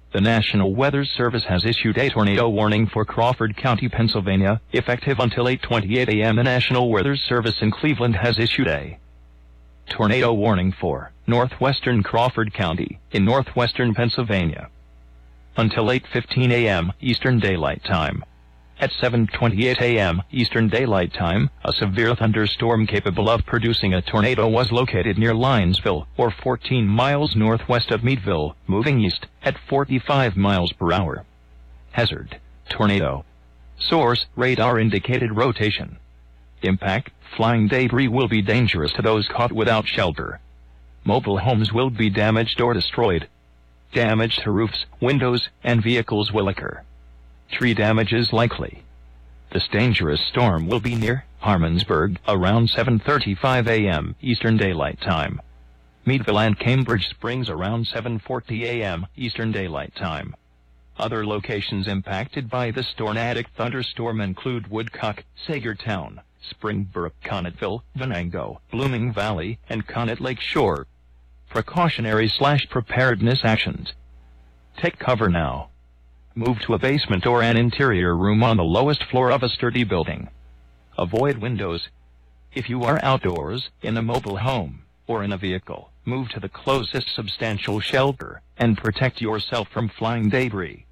The National Weather Service has issued a tornado warning for Crawford County, Pennsylvania, effective until 8:28 a.m. The National Weather Service in Cleveland has issued a tornado warning for northwestern Crawford County in northwestern Pennsylvania until 8:15 a.m. Eastern Daylight Time. At 7:28 a.m. Eastern Daylight Time, a severe thunderstorm capable of producing a tornado was located near Linesville, or 14 miles northwest of Meadville, moving east at 45 miles per hour. Hazard: tornado. Source: radar indicated rotation. Impact: flying debris will be dangerous to those caught without shelter. Mobile homes will be damaged or destroyed. Damage to roofs, windows, and vehicles will occur. Tree damage is likely. This dangerous storm will be near Harmonsburg around 7:35 a.m. Eastern Daylight Time. Meadville and Cambridge Springs around 7:40 a.m. Eastern Daylight Time. Other locations impacted by the tornadic thunderstorm include Woodcock, Sagertown, Springboro, Connetville, Venango, Blooming Valley, and Connet Lake Shore. Precautionary/preparedness actions. Take cover now. Move to a basement or an interior room on the lowest floor of a sturdy building. Avoid windows. If you are outdoors, in a mobile home, or in a vehicle, move to the closest substantial shelter, and protect yourself from flying debris.